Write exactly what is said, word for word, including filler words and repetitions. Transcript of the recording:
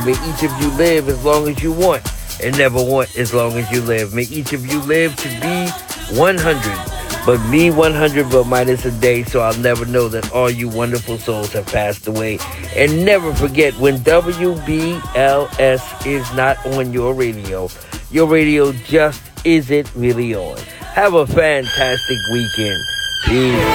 May each of you live as long as you want and never want as long as you live. May each of you live to be one hundred, but me one hundred but minus a day, so I'll never know that all you wonderful souls have passed away. And never forget, when W B L S is not on your radio, your radio just isn't really on. Have a fantastic weekend. Peace.